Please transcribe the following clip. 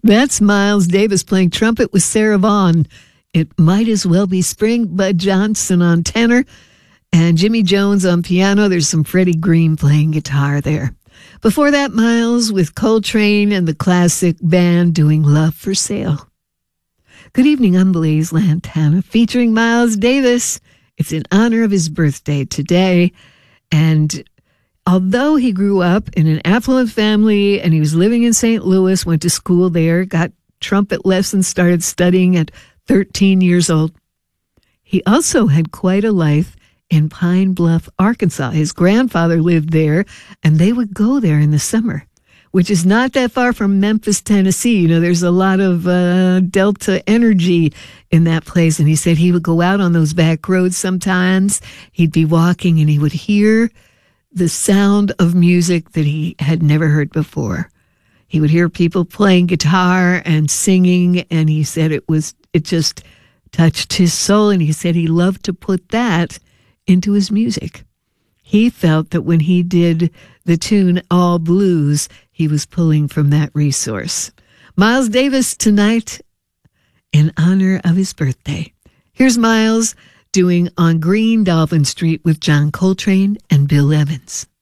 That's Miles Davis playing trumpet with Sarah Vaughan. It Might As Well Be Spring, Bud Johnson on tenor, and Jimmy Jones on piano. There's some Freddie Green playing guitar there. Before that, Miles with Coltrane and the classic band doing Love for Sale. Good evening, I'm Blaze Lantana, featuring Miles Davis. It's in honor of his birthday today, and although he grew up in an affluent family and he was living in St. Louis, went to school there, got trumpet lessons, started studying at 13 years old, he also had quite a life in Pine Bluff, Arkansas. His grandfather lived there, and they would go there in the summer, which is not that far from Memphis, Tennessee. You know, there's a lot of Delta energy in that place, and he said he would go out on those back roads sometimes. He'd be walking, and he would hear the sound of music that he had never heard before. He would hear people playing guitar and singing, and he said it just touched his soul, and he said he loved to put that into his music. He felt that when he did the tune All Blues, he was pulling from that resource. Miles Davis tonight in honor of his birthday. Here's Miles doing On Green Dolphin Street with John Coltrane and Bill Evans.